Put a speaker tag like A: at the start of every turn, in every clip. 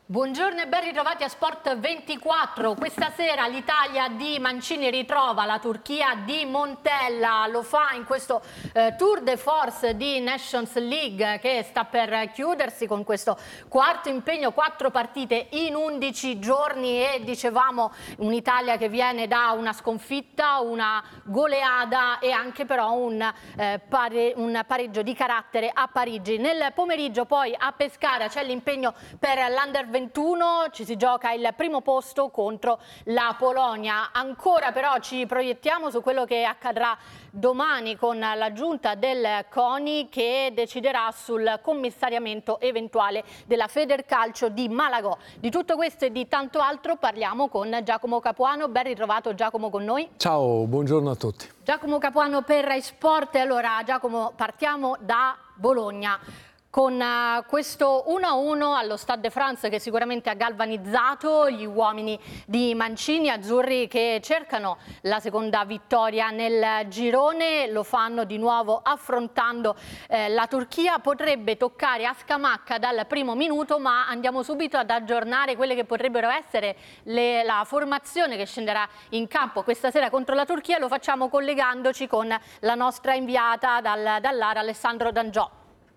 A: Buongiorno e ben ritrovati a Sport 24. Questa sera l'Italia di Mancini ritrova la Turchia di Montella. Lo fa in questo tour de force di Nations League che sta per chiudersi con questo quarto impegno, 4 partite in 11 giorni e dicevamo un'Italia che viene da una sconfitta, una goleada e anche però un pareggio di carattere a Parigi. Nel pomeriggio poi a Pescara c'è l'impegno per l'Under 21, ci si gioca il primo posto contro la Polonia. Ancora però ci proiettiamo su quello che accadrà domani con la giunta del CONI che deciderà sul commissariamento eventuale della Federcalcio di Malagò. Di tutto questo e di tanto altro parliamo con Giacomo Capuano. Ben ritrovato Giacomo con noi.
B: Ciao, buongiorno a tutti.
A: Giacomo Capuano per Rai Sport. Allora Giacomo, partiamo da Bologna. Con questo 1-1 allo Stade de France che sicuramente ha galvanizzato gli uomini di Mancini, azzurri che cercano la seconda vittoria nel girone, lo fanno di nuovo affrontando la Turchia. Potrebbe toccare a scamacca dal primo minuto, ma andiamo subito ad aggiornare quelle che potrebbero essere la formazione che scenderà in campo questa sera contro la Turchia. Lo facciamo collegandoci con la nostra inviata dall'Ara, Alessandro D'Angiò.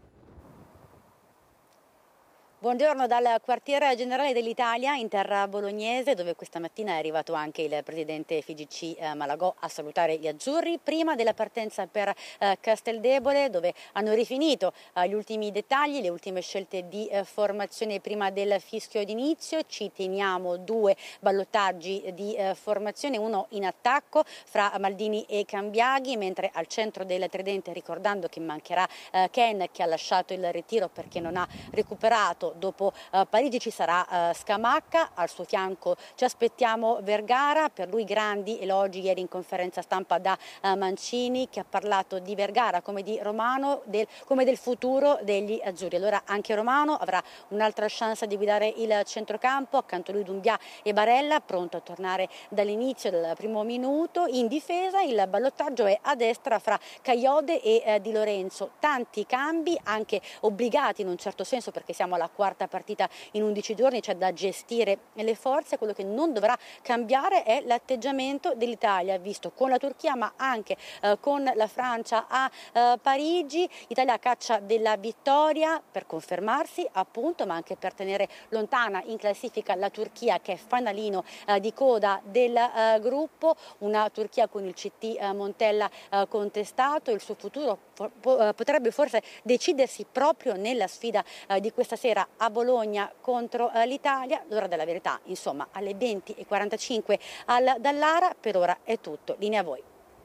C: Buongiorno dal quartiere generale dell'Italia in terra bolognese, dove questa mattina è arrivato anche il presidente FIGC Malagò a salutare gli azzurri prima della partenza per Casteldebole, dove hanno rifinito gli ultimi dettagli, le ultime scelte di formazione prima del fischio d'inizio. Ci teniamo 2 ballottaggi di formazione, uno in attacco fra Maldini e Cambiaghi, mentre al centro del tridente, ricordando che mancherà Ken, che ha lasciato il ritiro perché non ha recuperato dopo Parigi, ci sarà Scamacca. Al suo fianco ci aspettiamo Vergara, per lui grandi elogi ieri in conferenza stampa da Mancini, che ha parlato di Vergara come di Romano, come del futuro degli azzurri. Allora anche Romano avrà un'altra chance di guidare il centrocampo, accanto a lui Doumbia e Barella, pronto a tornare dall'inizio del primo minuto. In difesa il ballottaggio è a destra fra Cagliode e Di Lorenzo, tanti cambi anche obbligati in un certo senso perché siamo alla quarta partita in 11 giorni, c'è da gestire le forze. Quello che non dovrà cambiare è l'atteggiamento dell'Italia, visto con la Turchia ma anche con la Francia a Parigi. L'Italia a caccia della vittoria per confermarsi appunto, ma anche per tenere lontana in classifica la Turchia, che è fanalino di coda del gruppo. Una Turchia con il CT Montella contestato. Il suo futuro potrebbe forse decidersi proprio nella sfida di questa sera a Bologna contro l'Italia. L'ora della verità, insomma, alle 20:45 dall'Ara. Per ora è tutto, linea a voi.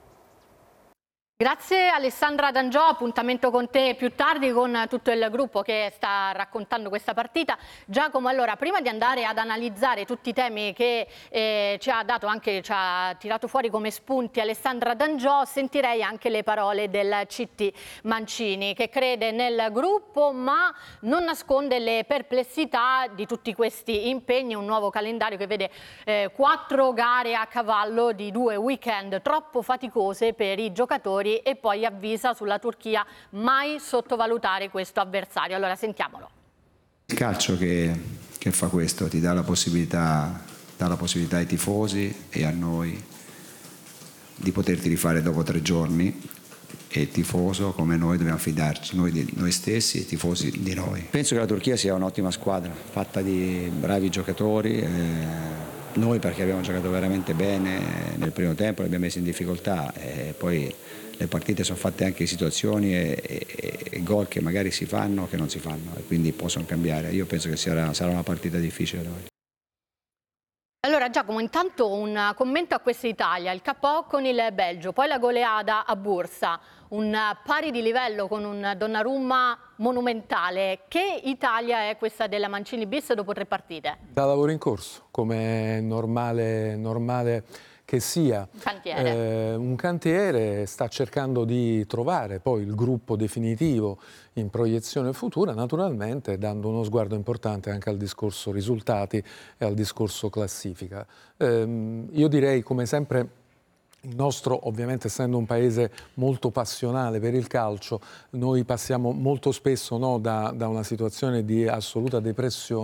A: Grazie Alessandra D'Angiò, appuntamento con te più tardi con tutto il gruppo che sta raccontando questa partita. Giacomo, allora prima di andare ad analizzare tutti i temi che ci ha tirato fuori come spunti Alessandra D'Angiò, sentirei anche le parole del CT Mancini, che crede nel gruppo ma non nasconde le perplessità di tutti questi impegni, un nuovo calendario che vede 4 gare a cavallo di 2 weekend troppo faticose per i giocatori, e poi avvisa sulla Turchia mai sottovalutare questo avversario. Allora sentiamolo.
D: Il calcio che fa questo ti dà la possibilità ai tifosi e a noi di poterti rifare dopo 3 giorni, e il tifoso come noi dobbiamo fidarci, noi di noi stessi e i tifosi di noi. Penso che la Turchia sia un'ottima squadra, fatta di bravi giocatori. Noi perché abbiamo giocato veramente bene nel primo tempo, li abbiamo messi in difficoltà, e poi le partite sono fatte anche di situazioni e gol che magari si fanno che non si fanno, e quindi possono cambiare. Io penso che sarà una partita difficile da noi.
A: Allora Giacomo, intanto un commento a questa Italia, il KO con il Belgio, poi la goleada a Bursa, un pari di livello con un Donnarumma monumentale. Che Italia è questa della Mancini bis dopo 3 partite?
B: Da lavoro in corso, come normale che sia. Un cantiere sta cercando di trovare poi il gruppo definitivo in proiezione futura, naturalmente dando uno sguardo importante anche al discorso risultati e al discorso classifica. Io direi, come sempre, il nostro, ovviamente, essendo un paese molto passionale per il calcio, noi passiamo molto spesso, no, da una situazione di assoluta depressione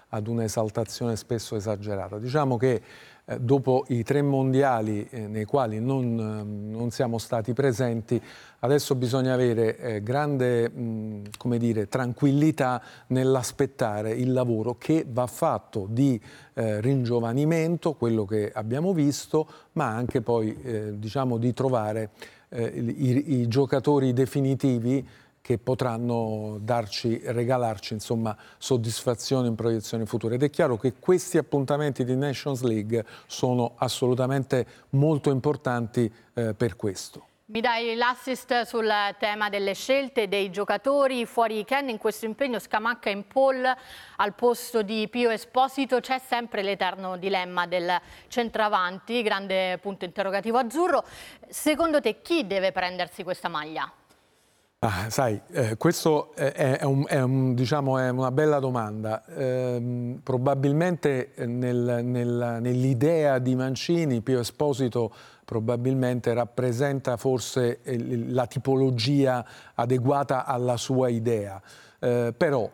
B: ad un'esaltazione spesso esagerata. Diciamo che dopo i 3 mondiali nei quali non siamo stati presenti, adesso bisogna avere grande come dire, tranquillità nell'aspettare il lavoro che va fatto di ringiovanimento, quello che abbiamo visto, ma anche poi diciamo di trovare i giocatori definitivi che potranno regalarci insomma soddisfazione in proiezioni future. Ed è chiaro che questi appuntamenti di Nations League sono assolutamente molto importanti per questo.
A: Mi dai l'assist sul tema delle scelte dei giocatori fuori Ken in questo impegno, Scamacca in pole al posto di Pio Esposito. C'è sempre l'eterno dilemma del centravanti, grande punto interrogativo azzurro. Secondo te chi deve prendersi questa maglia?
B: Sai, questo diciamo, è una bella domanda. Probabilmente nell'idea di Mancini, Pio Esposito probabilmente rappresenta forse la tipologia adeguata alla sua idea. Però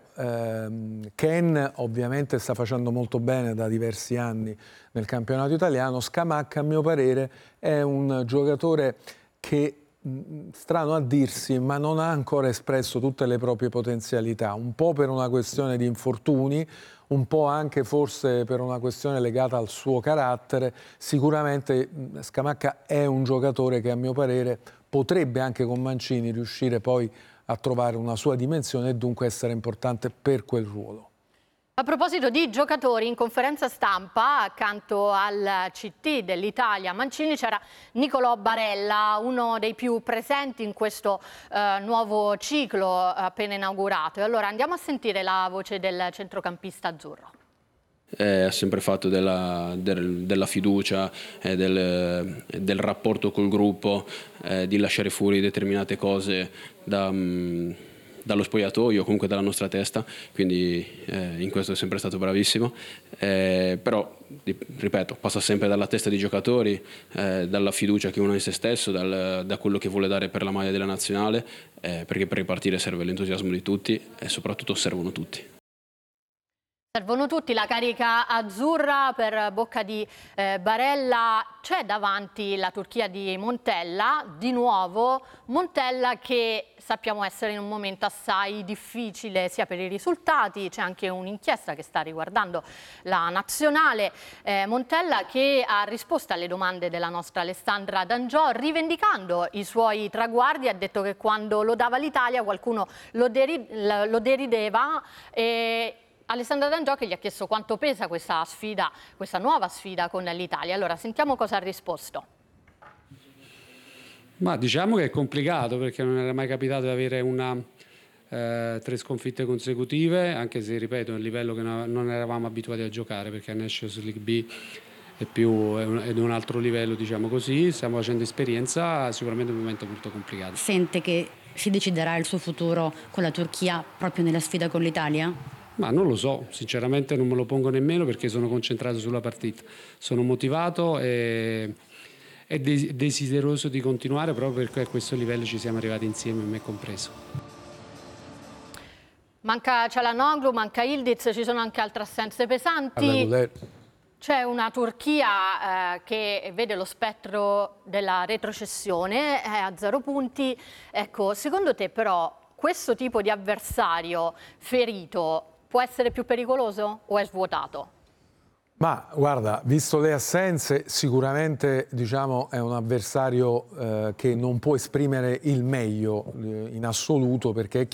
B: Ken ovviamente sta facendo molto bene da diversi anni nel campionato italiano. Scamacca, a mio parere, è un giocatore che, strano a dirsi, ma non ha ancora espresso tutte le proprie potenzialità, un po' per una questione di infortuni, un po' anche forse per una questione legata al suo carattere. Sicuramente Scamacca è un giocatore che, a mio parere, potrebbe anche con Mancini riuscire poi a trovare una sua dimensione e dunque essere importante per quel ruolo.
A: A proposito di giocatori, in conferenza stampa accanto al CT dell'Italia Mancini c'era Nicolò Barella, uno dei più presenti in questo nuovo ciclo appena inaugurato. E allora andiamo a sentire la voce del centrocampista azzurro.
E: Ha sempre fatto della fiducia, del rapporto col gruppo, di lasciare fuori determinate cose dallo spogliatoio, comunque dalla nostra testa, quindi in questo è sempre stato bravissimo, però ripeto, passa sempre dalla testa dei giocatori, dalla fiducia che uno ha in se stesso, da quello che vuole dare per la maglia della nazionale, perché per ripartire serve l'entusiasmo di tutti e soprattutto servono tutti.
A: Servono tutti, la carica azzurra per bocca di Barella. C'è davanti la Turchia di Montella, di nuovo Montella che sappiamo essere in un momento assai difficile sia per i risultati, c'è anche un'inchiesta che sta riguardando la nazionale. Montella che ha risposto alle domande della nostra Alessandra D'Angiò rivendicando i suoi traguardi, ha detto che quando lo dava l'Italia qualcuno lo derideva e Alessandra D'Angiò che gli ha chiesto quanto pesa questa sfida, questa nuova sfida con l'Italia. Allora sentiamo cosa ha risposto.
F: Ma diciamo che è complicato perché non era mai capitato di avere 3 sconfitte consecutive, anche se ripeto è un livello che non eravamo abituati a giocare perché a Nations League B è un altro livello, diciamo così. Stiamo facendo esperienza, sicuramente è un momento molto complicato.
C: Sente che si deciderà il suo futuro con la Turchia proprio nella sfida con l'Italia?
F: Ma non lo so, sinceramente non me lo pongo nemmeno perché sono concentrato sulla partita. Sono motivato e desideroso di continuare proprio perché a questo livello ci siamo arrivati insieme, me compreso.
A: Manca Çalhanoğlu, manca Yıldız, ci sono anche altre assenze pesanti. C'è una Turchia che vede lo spettro della retrocessione, è a 0 punti. Ecco, secondo te però questo tipo di avversario ferito può essere più pericoloso o è svuotato?
B: Ma guarda, visto le assenze, sicuramente diciamo, è un avversario che non può esprimere il meglio in assoluto, perché è chiaro